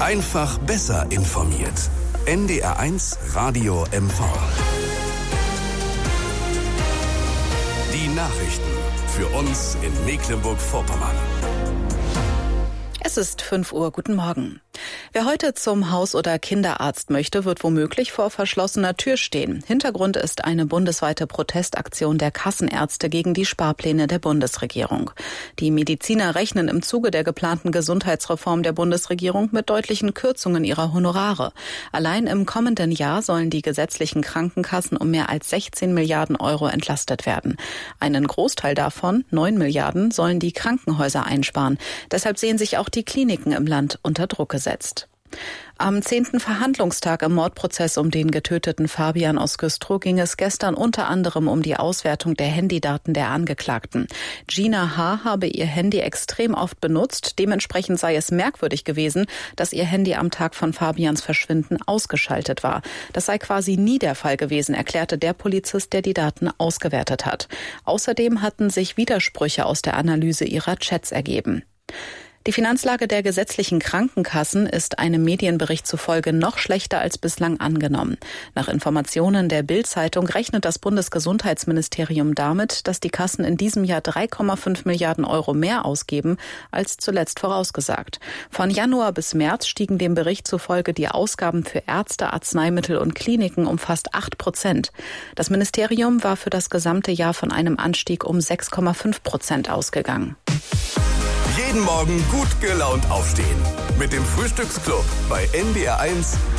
Einfach besser informiert. NDR1 Radio MV. Die Nachrichten für uns in Mecklenburg-Vorpommern. Es ist 5 Uhr. Guten Morgen. Wer heute zum Haus- oder Kinderarzt möchte, wird womöglich vor verschlossener Tür stehen. Hintergrund ist eine bundesweite Protestaktion der Kassenärzte gegen die Sparpläne der Bundesregierung. Die Mediziner rechnen im Zuge der geplanten Gesundheitsreform der Bundesregierung mit deutlichen Kürzungen ihrer Honorare. Allein im kommenden Jahr sollen die gesetzlichen Krankenkassen um mehr als 16 Milliarden Euro entlastet werden. Einen Großteil davon, 9 Milliarden, sollen die Krankenhäuser einsparen. Deshalb sehen sich auch die Kliniken im Land unter Druck gesetzt. Am 10. Verhandlungstag im Mordprozess um den getöteten Fabian aus Güstrow ging es gestern unter anderem um die Auswertung der Handydaten der Angeklagten. Gina H. habe ihr Handy extrem oft benutzt. Dementsprechend sei es merkwürdig gewesen, dass ihr Handy am Tag von Fabians Verschwinden ausgeschaltet war. Das sei quasi nie der Fall gewesen, erklärte der Polizist, der die Daten ausgewertet hat. Außerdem hatten sich Widersprüche aus der Analyse ihrer Chats ergeben. Die Finanzlage der gesetzlichen Krankenkassen ist einem Medienbericht zufolge noch schlechter als bislang angenommen. Nach Informationen der Bild-Zeitung rechnet das Bundesgesundheitsministerium damit, dass die Kassen in diesem Jahr 3,5 Milliarden Euro mehr ausgeben als zuletzt vorausgesagt. Von Januar bis März stiegen dem Bericht zufolge die Ausgaben für Ärzte, Arzneimittel und Kliniken um fast 8%. Das Ministerium war für das gesamte Jahr von einem Anstieg um 6,5% ausgegangen. Jeden Morgen gut gelaunt aufstehen. Mit dem Frühstücksclub bei NDR1